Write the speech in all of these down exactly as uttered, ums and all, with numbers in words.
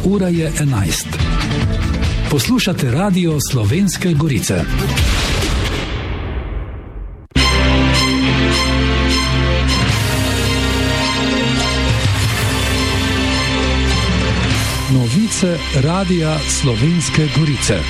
ura je enajst. Poslušate Radio Slovenske Gorice. Novice Radia Slovenske Gorice.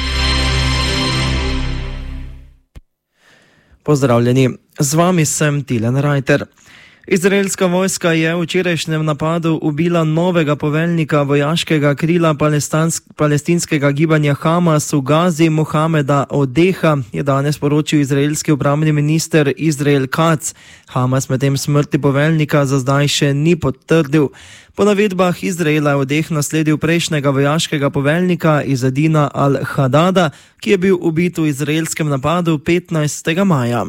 Pozdravljeni, z vami sem Tilen Rajter. Izraelska vojska je v včerajšnjem napadu ubila novega poveljnika vojaškega krila palestinskega gibanja Hamas v Gazi, Mohameda Odeha, je danes poročil izraelski obrambni minister Izrael Katz. Hamas medtem smrti poveljnika za zdaj še ni potrdil. Po navedbah Izraela je Odeh nasledil prejšnjega vojaškega poveljnika Izadina al-Hadada, ki je bil ubit v izraelskem napadu petnajstega maja.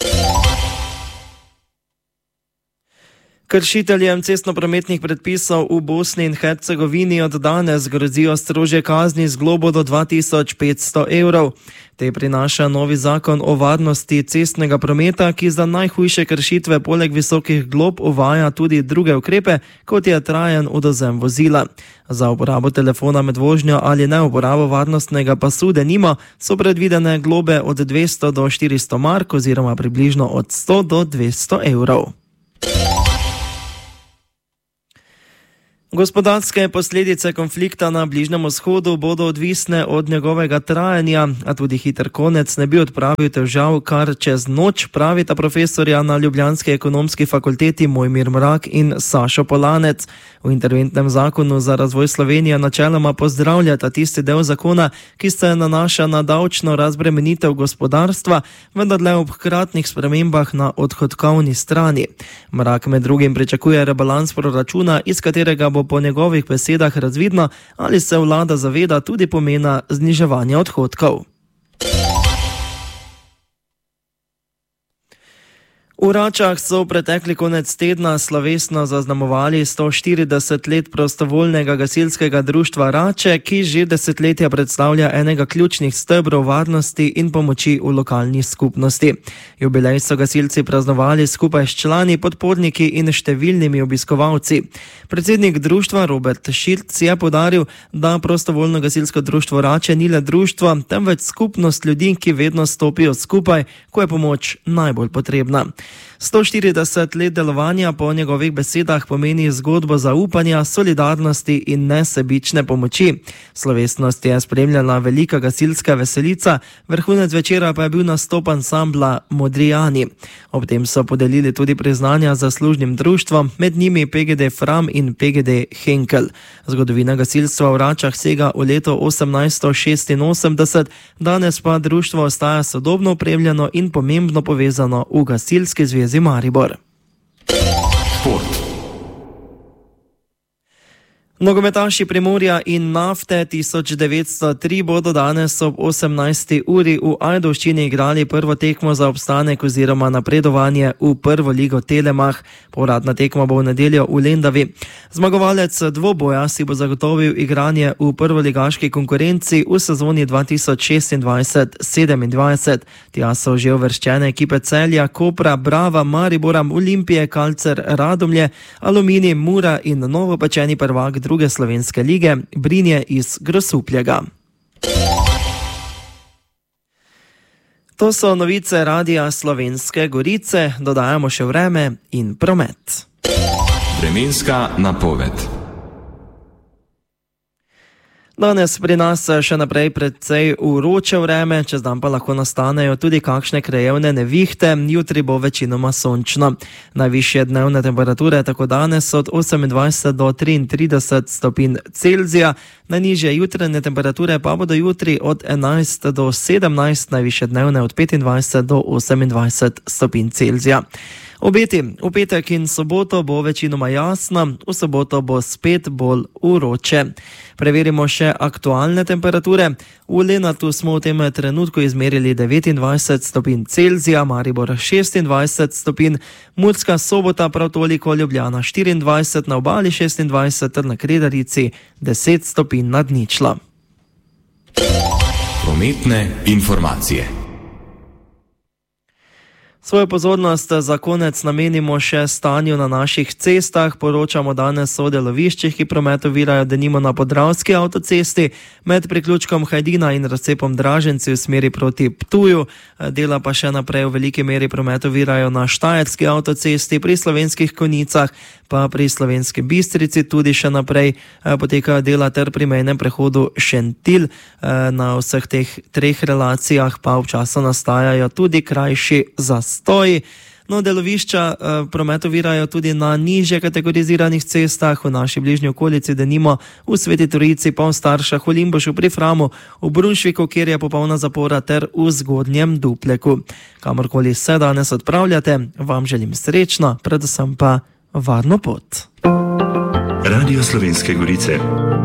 Kršiteljem cestnoprometnih predpisov v Bosni in Hercegovini od danes grozijo strožje kazni z globo do dva tisoč petsto evrov. Te prinaša novi zakon o varnosti cestnega prometa, ki za najhujše kršitve poleg visokih glob uvaja tudi druge ukrepe, kot je trajen odvzem vozila. Za uporabo telefona med vožnjo ali neuporabo varnostnega pasu denimo so predvidene globe od dvesto do štiristo mark oziroma približno od sto do dvesto evrov. Gospodarske posledice konflikta na Bližnjem vzhodu bodo odvisne od njegovega trajanja, a tudi hiter konec ne bi odpravil težav kar čez noč, pravita profesorja na ljubljanski ekonomski fakulteti Mojmir Mrak in Sašo Polanec. V interventnem zakonu za razvoj Slovenije načeloma pozdravljata tisti del zakona, ki se nanaša na davčno razbremenitev gospodarstva, vendar le ob hkratnih spremembah na odhodkovni strani. Mrak med drugim pričakuje rebalans proračuna, iz katerega bo po njegovih besedah razvidno, ali se vlada zaveda tudi pomena zniževanja odhodkov. V Račah so v pretekli konec tedna slovesno zaznamovali sto štirideset let prostovoljnega gasilskega društva Rače, ki že desetletja predstavlja enega ključnih stebrov varnosti in pomoči v lokalni skupnosti. Jubilej so gasilci praznovali skupaj s člani, podporniki in številnimi obiskovalci. Predsednik društva Robert Šilc je poudaril, da prostovoljno gasilsko društvo Rače ni le društvo, temveč skupnost ljudi, ki vedno stopijo skupaj, ko je pomoč najbolj potrebna. sto štirideset let delovanja po njegovih besedah pomeni zgodbo zaupanja, solidarnosti in nesebične pomoči. Slovesnost je spremljala velika gasilska veselica, vrhunec večera pa je bil nastop ansambla Modrijani. Ob tem so podelili tudi priznanja zaslužnim društvom, med njimi P G D Fram in P G D Henkel. Zgodovina gasilstva v Račah sega v leto osemnajststo šestinosemdeset, danes pa društvo ostaja sodobno opremljeno in pomembno povezano v Gasilski zvezi Maribor. Šport. Nogometaši Primorja in Nafte tisoč devetsto tri bodo danes ob osemnajsti uri v Ajdovščini igrali prvo tekmo za obstanek oziroma napredovanje v prvo ligo Telemach. Povratna tekma bo v nedeljo v Lendavi. Zmagovalec dvoboja si bo zagotovil igranje v prvoligaški konkurenci v sezoni dva tisoč šestindvajset sedemindvajset. Tja so že uvrščene ekipe Celja, Kopra, Brava, Maribora, Olimpije, Kalcer, Radomlje, Aluminij, Mura in novopečeni prvak druge slovenske lige Brinje iz Grosuplja. To so novice Radia Slovenske Gorice, dodajamo še vreme in promet. Vremenska napoved. Danes pri nas še naprej precej vroče vreme, čez dan pa lahko nastanejo tudi kakšne krajevne nevihte, jutri bo večinoma sončno. Najvišje dnevne temperature tako danes od osemindvajset do triintrideset stopinj Celzija, najnižje jutranje temperature pa bodo jutri od enajst do sedemnajst, najvišje dnevne od petindvajset do osemindvajset stopinj Celzija. Obeti v petek in soboto bo večinoma jasno, v soboto bo spet bolj vroče. Preverimo še aktualne temperature. V Lenartu smo v tem trenutku izmerili devetindvajset stopinj Celzija, Maribor šestindvajset stopinj, Murska Sobota prav toliko, Ljubljana štiriindvajset, na obali šestindvajset ter na Kredarici deset stopinj nad ničlo. Prometne informacije. Svojo pozornost za konec namenimo še stanju na naših cestah. Poročamo danes o deloviščih, ki promet ovirajo denimo na Podravski avtocesti med priključkom Hajdina in razcepom Draženci v smeri proti Ptuju. Dela pa še naprej v veliki meri promet ovirajo na Štajerski avtocesti, pri Slovenskih Konjicah pa pri Slovenski Bistrici tudi še naprej potekajo dela ter pri mejnem prehodu Šentilj. Na vseh teh treh relacijah pa včasih nastajajo tudi krajši zastoji. No, delovišča eh, promet ovirajo tudi na nižje kategoriziranih cestah v naši bližnji okolici, denimo v Sveti Trojici, pa v Staršah, v Limbušu, pri Framu, v Brunšviku, kjer je popolna zapora, ter v Zgodnjem Dupleku. Kamorkoli se danes odpravljate, vam želim srečno, predvsem pa varno pot. Radio Slovenske Gorice.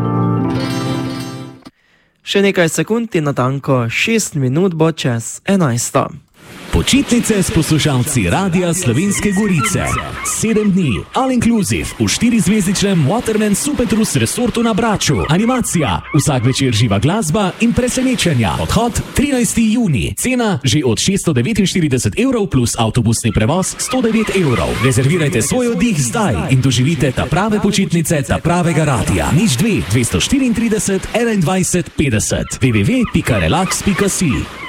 Še nekaj sekund in natanko šest minut bo čez enajsto. Počitnice s poslušalci Radia Slovenske Gorice. Sedem dni, all inclusive, v štirizvezdičnem Waterman Supertrus resortu na Braču. Animacija, vsak večer živa glasba in presenečenja. Odhod trinajstega junija. Cena že od šeststo devetinštirideset evrov plus avtobusni prevoz sto devet evrov. Rezervirajte svoj oddih zdaj in doživite ta prave počitnice, ta pravega radia. Nič dve, dvesto štiriintrideset, enaindvajset, petdeset. w w w pika relax pika si